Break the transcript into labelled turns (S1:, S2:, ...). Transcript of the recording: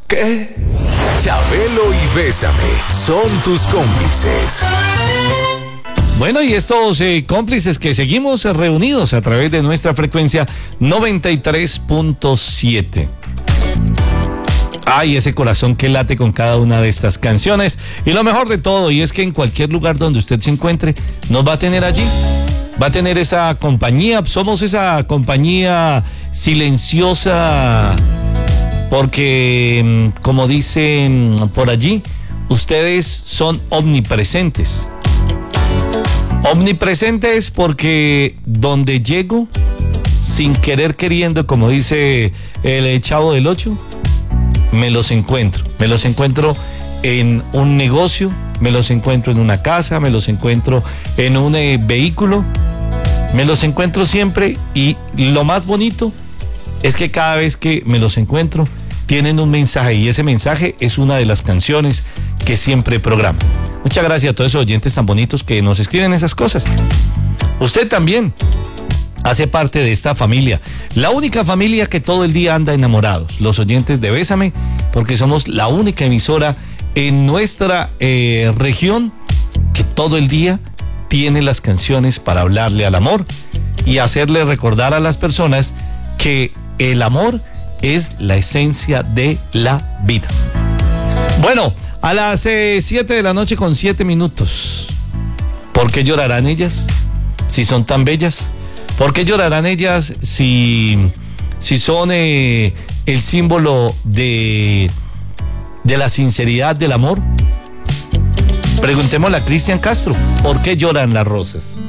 S1: ¿Qué? Chabelo y Bésame son tus cómplices.
S2: Bueno, y estos cómplices que seguimos reunidos a través de nuestra frecuencia 93.7. Ay, ese corazón que late con cada una de estas canciones. Y lo mejor de todo, y es que en cualquier lugar donde usted se encuentre, nos va a tener allí. Va a tener esa compañía. Somos esa compañía silenciosa, porque, como dicen por allí, ustedes son omnipresentes. Omnipresentes porque donde llego, sin querer queriendo, como dice el Chavo del Ocho, me los encuentro. Me los encuentro en un negocio, me los encuentro en una casa, me los encuentro en un vehículo, me los encuentro siempre, y lo más bonito es que cada vez que me los encuentro tienen un mensaje, y ese mensaje es una de las canciones que siempre programa. Muchas gracias a todos esos oyentes tan bonitos que nos escriben esas cosas. Usted también hace parte de esta familia, la única familia que todo el día anda enamorados, los oyentes de Bésame, porque somos la única emisora en nuestra región que todo el día tiene las canciones para hablarle al amor y hacerle recordar a las personas que el amor es la esencia de la vida. Bueno, a las 7 de la noche con 7 minutos. ¿Por qué llorarán ellas si son tan bellas? ¿Por qué llorarán ellas si son el símbolo de la sinceridad del amor? Preguntémosle a Cristian Castro, ¿por qué lloran las rosas?